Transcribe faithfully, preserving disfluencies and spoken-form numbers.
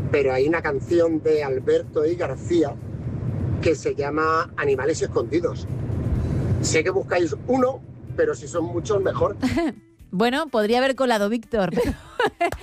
pero hay una canción de Alberto y García que se llama Animales Escondidos. Sé que buscáis uno, pero si son muchos, mejor. Bueno, podría haber colado Víctor, pero